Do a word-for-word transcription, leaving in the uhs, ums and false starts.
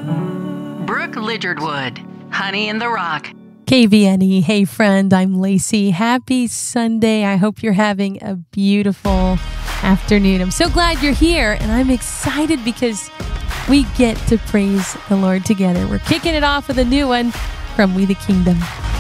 Brooke Lidgerwood, Honey in the Rock. K V N E. Hey friend, I'm Lacey. Happy Sunday. I hope you're having a beautiful afternoon. I'm so glad you're here, and I'm excited because we get to praise the Lord together. We're kicking it off with a new one from We the Kingdom.